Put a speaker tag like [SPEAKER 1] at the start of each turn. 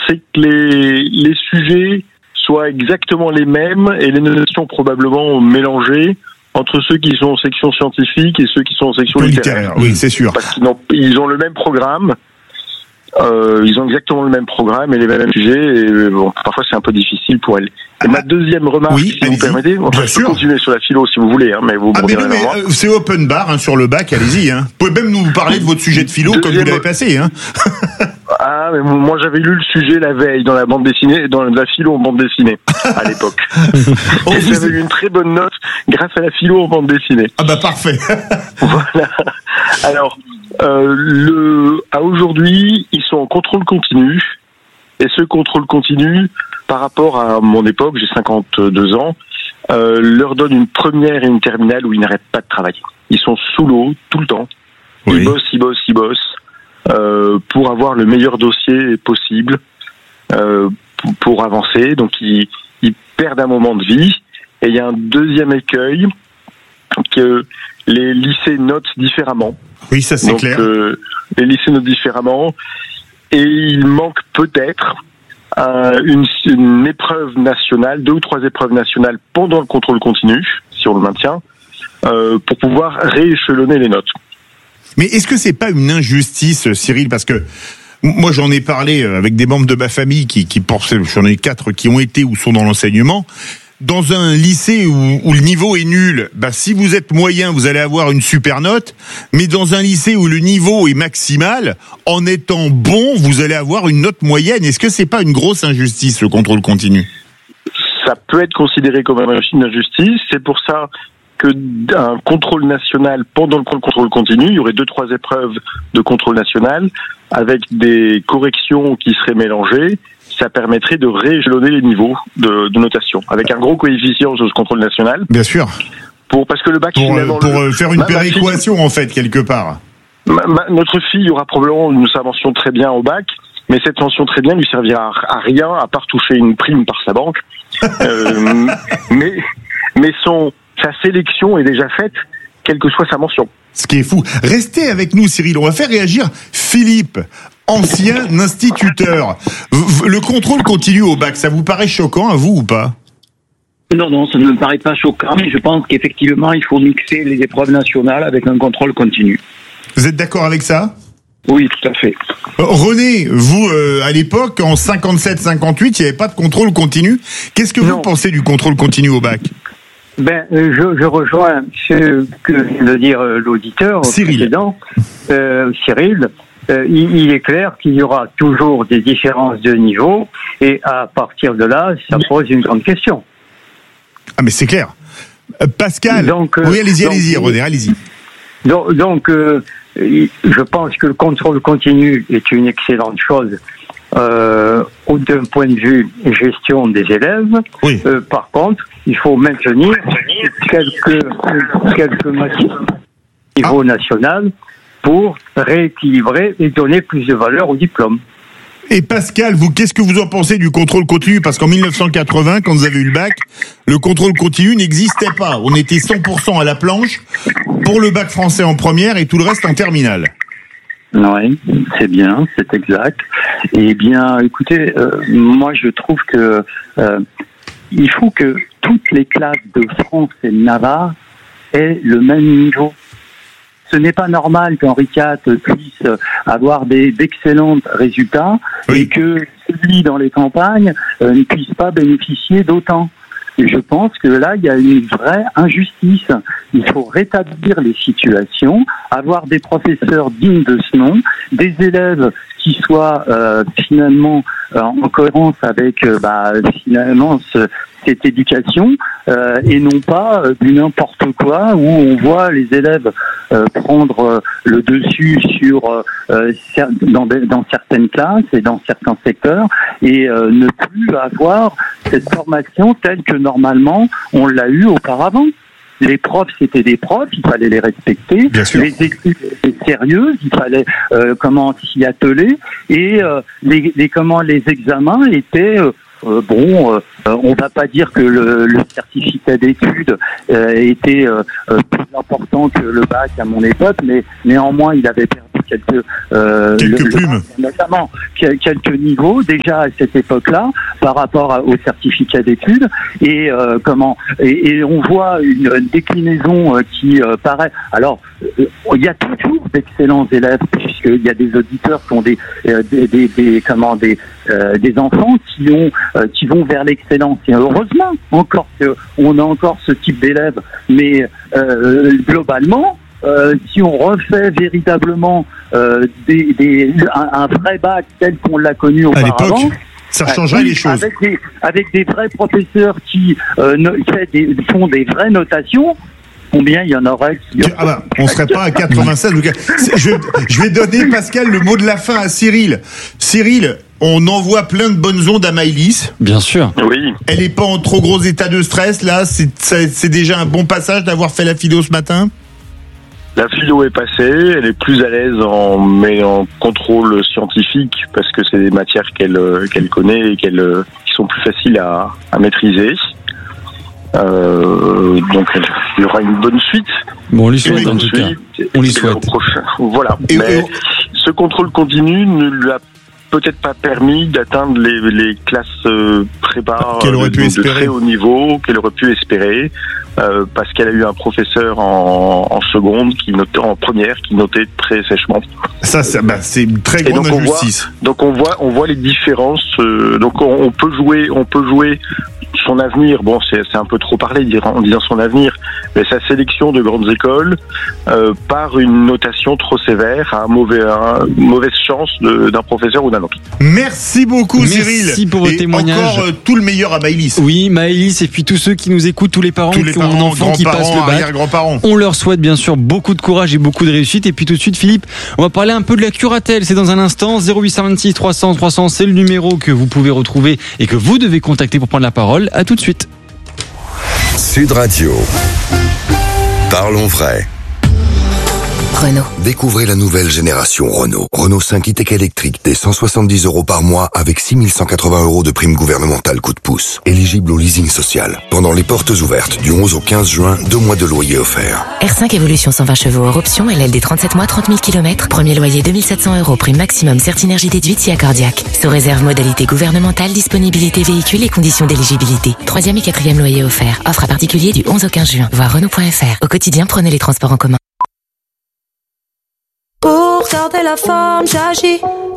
[SPEAKER 1] c'est que les sujets soient exactement les mêmes et les notions probablement mélangées entre ceux qui sont en section scientifique et ceux qui sont en section littéraire.
[SPEAKER 2] Oui, c'est sûr.
[SPEAKER 1] Parce qu'ils ont le même programme. Ils ont exactement le même programme et les mêmes sujets. Et bon, parfois c'est un peu difficile pour elle. Et ma deuxième remarque, si vous permettez, je peux continuer sur la philo si vous voulez, mais vous reviendrez vers moi.
[SPEAKER 2] C'est open bar sur le bac, allez-y. Vous pouvez même nous parler de votre sujet de philo comme vous l'avez passé.
[SPEAKER 1] Ah, mais moi j'avais lu le sujet la veille dans la bande dessinée, dans la philo en bande dessinée à l'époque. Et j'avais eu une très bonne note grâce à la philo en bande dessinée.
[SPEAKER 2] Ah bah parfait.
[SPEAKER 1] Voilà. Alors, à aujourd'hui, ils sont en contrôle continu. Et ce contrôle continu, par rapport à mon époque, j'ai 52 ans, leur donne une première et une terminale où ils n'arrêtent pas de travailler. Ils sont sous l'eau tout le temps. Ils bossent. Pour avoir le meilleur dossier possible, pour avancer. Donc ils perdent un moment de vie. Et il y a un deuxième écueil que les lycées notent différemment.
[SPEAKER 2] Oui, ça c'est clair.
[SPEAKER 1] Les lycées notent différemment et il manque peut-être une épreuve nationale, 2 ou 3 épreuves nationales pendant le contrôle continu, si on le maintient, pour pouvoir rééchelonner les notes.
[SPEAKER 2] Mais est-ce que c'est pas une injustice, Cyril, parce que moi j'en ai parlé avec des membres de ma famille qui pensaient, j'en ai 4 qui ont été ou sont dans l'enseignement. Dans un lycée où le niveau est nul, si vous êtes moyen, vous allez avoir une super note, mais dans un lycée où le niveau est maximal, en étant bon, vous allez avoir une note moyenne. Est-ce que c'est pas une grosse injustice, le contrôle continu ?
[SPEAKER 1] Ça peut être considéré comme une injustice, c'est pour ça que d'un contrôle national, pendant le contrôle continu, il y aurait 2-3 épreuves de contrôle national avec des corrections qui seraient mélangées. Ça permettrait de rééchelonner les niveaux de notation avec un gros coefficient sur ce contrôle national.
[SPEAKER 2] Bien sûr.
[SPEAKER 1] Parce que le bac
[SPEAKER 2] pour faire une péréquation en fait quelque part.
[SPEAKER 1] Notre fille aura probablement sa mention très bien au bac, mais cette mention très bien lui servira à rien à part toucher une prime par sa banque. Mais sa sélection est déjà faite, quelle que soit sa mention.
[SPEAKER 2] Ce qui est fou. Restez avec nous, Cyril. On va faire réagir Philippe, ancien instituteur. Le contrôle continu au bac, ça vous paraît choquant à vous ou pas ?
[SPEAKER 3] Non, ça ne me paraît pas choquant, mais je pense qu'effectivement, il faut mixer les épreuves nationales avec un contrôle continu.
[SPEAKER 2] Vous êtes d'accord avec ça ?
[SPEAKER 3] Oui, tout à fait.
[SPEAKER 2] René, vous, à l'époque, en 57-58, il n'y avait pas de contrôle continu. Qu'est-ce que vous pensez du contrôle continu au bac ?
[SPEAKER 3] Je rejoins ce que vient de dire l'auditeur précédent, Cyril. Il est clair qu'il y aura toujours des différences de niveau et à partir de là, ça pose une grande question.
[SPEAKER 2] Ah mais c'est clair. Pascal, oui allez-y René, allez-y.
[SPEAKER 3] Donc, je pense que le contrôle continu est une excellente chose d'un point de vue gestion des élèves.
[SPEAKER 2] Oui.
[SPEAKER 3] Par contre, il faut maintenir quelques matières au niveau national pour rééquilibrer et donner plus de valeur au diplôme.
[SPEAKER 2] Et Pascal, vous, qu'est-ce que vous en pensez du contrôle continu ? Parce qu'en 1980, quand vous avez eu le bac, le contrôle continu n'existait pas. On était 100% à la planche pour le bac français en première et tout le reste en terminale.
[SPEAKER 3] Oui, c'est bien, c'est exact. Eh bien, écoutez, moi je trouve que il faut que toutes les classes de France et de Navarre aient le même niveau. Ce n'est pas normal qu'Henri IV puisse avoir d'excellents résultats et que celui dans les campagnes ne puisse pas bénéficier d'autant. Et je pense que là, il y a une vraie injustice. Il faut rétablir les situations, avoir des professeurs dignes de ce nom, des élèves qui soient finalement en cohérence avec finalement cette éducation et non pas du n'importe quoi où on voit les élèves prendre le dessus sur dans certaines classes et dans certains secteurs et ne plus avoir cette formation telle que normalement on l'a eu auparavant. Les profs, c'était des profs, il fallait les respecter. Les études étaient sérieuses, il fallait s'y atteler. Et les examens étaient on va pas dire que le certificat d'études était plus important que le bac à mon époque, mais néanmoins il avait perdu
[SPEAKER 2] quelques plumes,
[SPEAKER 3] notamment quelques niveaux déjà à cette époque-là par rapport au certificat d'études et on voit une déclinaison qui paraît. Alors il y a toujours d'excellents élèves puisqu'il y a des auditeurs qui ont des enfants qui vont vers l'excellence. Et heureusement encore qu'on a encore ce type d'élèves, mais globalement, si on refait véritablement un vrai bac tel qu'on l'a connu auparavant,
[SPEAKER 2] ça changerait les choses.
[SPEAKER 3] Avec des vrais professeurs qui font des vraies notations. Combien il y en aurait
[SPEAKER 2] on serait pas à 96. Je vais donner, Pascal, le mot de la fin à Cyril. Cyril, on envoie plein de bonnes ondes à Maëlys.
[SPEAKER 4] Bien sûr.
[SPEAKER 1] Oui.
[SPEAKER 2] Elle est pas en trop gros état de stress, là. C'est déjà un bon passage d'avoir fait la philo ce matin.
[SPEAKER 1] La philo est passée, elle est plus à l'aise en contrôle scientifique parce que c'est des matières qu'elle connaît et qui sont plus faciles à maîtriser. Donc il y aura une bonne suite.
[SPEAKER 4] Bon, on lui souhaite en tout cas. On lui souhaite.
[SPEAKER 1] Voilà. Mais ce contrôle continu ne lui a peut-être pas permis d'atteindre les classes prépa de très haut niveau qu'elle aurait pu espérer. Parce qu'elle a eu un professeur en seconde en première qui notait très sèchement.
[SPEAKER 2] Ça, c'est une très grande injustice.
[SPEAKER 1] Donc on voit les différences. Donc on peut jouer son avenir. Bon, c'est un peu trop parler en disant son avenir, mais sa sélection de grandes écoles par une notation trop sévère à mauvaise chance d'un professeur ou d'un autre.
[SPEAKER 2] Merci beaucoup, Cyril.
[SPEAKER 4] Merci pour vos témoignages.
[SPEAKER 2] Encore tout le meilleur à Maëlys.
[SPEAKER 4] Oui, Maëlys, et puis tous ceux qui nous écoutent, tous les parents qui ont un enfant qui passe le bac. On leur souhaite bien sûr beaucoup de courage et beaucoup de réussite. Et puis tout de suite, Philippe, on va parler un peu de la Curatel. C'est dans un instant. 0826 300 300, c'est le numéro que vous pouvez retrouver et que vous devez contacter pour prendre la parole. À tout de suite.
[SPEAKER 5] Sud Radio. Parlons vrai.
[SPEAKER 6] Renault.
[SPEAKER 5] Découvrez la nouvelle génération Renault. Renault 5 e-tech électrique dès 170 € par mois avec 6 180 € de prime gouvernementale coup de pouce. Éligible au leasing social. Pendant les portes ouvertes du 11 au 15 juin, 2 mois de loyer offerts.
[SPEAKER 6] R5 Evolution 120 chevaux hors option, LLD 37 mois, 30 000 km. Premier loyer 2 700 €, prime maximum Certinergie déduite si accordiaque. Sous réserve modalité gouvernementale, disponibilité véhicule et conditions d'éligibilité. 3e et 4e loyer offert. Offre à particulier du 11 au 15 juin. Voir Renault.fr. Au quotidien, prenez les transports en commun.
[SPEAKER 7] Pour garder la forme, j'agis.